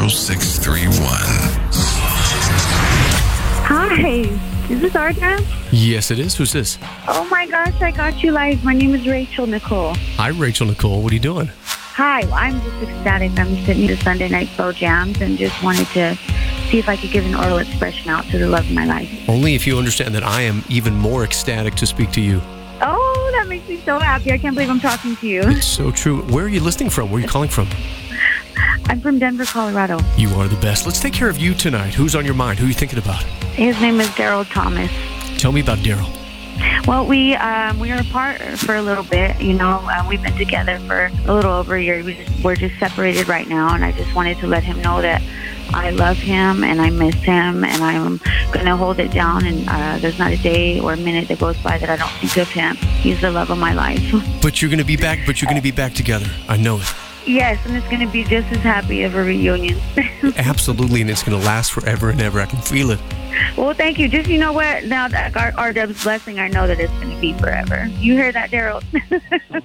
0631. Hi, is this Arjan? Yes, it is. Who's this? Oh my gosh, I got you live. My name is Rachel Nicole. Hi, Rachel Nicole. What are you doing? Hi, well, I'm just ecstatic. I'm sitting to Sunday Night Slow Jams and just wanted to see if I could give an oral expression out to the love of my life. Only if you understand that I am even more ecstatic to speak to you. Oh, that makes me so happy. I can't believe I'm talking to you. It's so true. Where are you listening from? Where are you calling from? I'm from Denver, Colorado. You are the best. Let's take care of you tonight. Who's on your mind? Who are you thinking about? His name is Daryl Thomas. Tell me about Daryl. Well, we were apart for a little bit. You know, we've been together for a little over a year. We're just separated right now, and I just wanted to let him know that I love him and I miss him, and I'm going to hold it down. And there's not a day or a minute that goes by that I don't think of him. He's the love of my life. But you're going to be back. But you're going to be back together. I know it. Yes, and it's going to be just as happy of a reunion. Absolutely, and it's going to last forever and ever. I can feel it. Well, thank you. Just, you know what? Now that our Deb's blessing, I know that it's going to be forever. You hear that, Daryl?